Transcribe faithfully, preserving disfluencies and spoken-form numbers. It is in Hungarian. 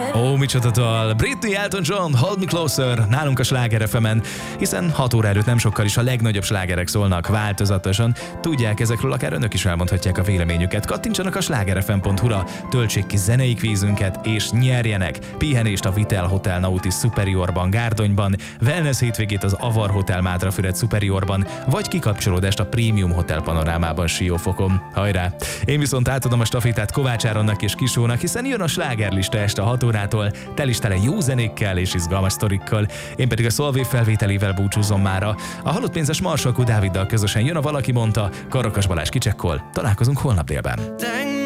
Ó, micsoda dal! Britney, Elton John, Hold Me Closer, nálunk a Sláger ef emen, hiszen hat óra előtt nem sokkal is a legnagyobb slágerek szólnak változatosan. Tudják, ezekről akár önök is elmondhatják a véleményüket. Kattintsanak a slágerfm pont hu-ra, töltsék ki zenei kvízünket, és nyerjenek pihenést a Vitel Hotel Nautis Superiorban, Gárdonyban, wellness hétvégét az Avar Hotel Mátrafüred Superiorban, vagy kikapcsolódást a Premium Hotel Panorámában Siófokon. Hajrá! Én viszont átadom a stafétát Kovács Áronnak és Kisónak, hiszen jön a slágerlista este hat órától, tel is tele jó zenékkel és izgalmas sztorikkal. Én pedig a Szolvé felvételével búcsúzom mára. A halott pénzes Marsalkó Dáviddal közösen jön a Valaki mondta, Karakas Balázs kicsekkol. Találkozunk holnap délben.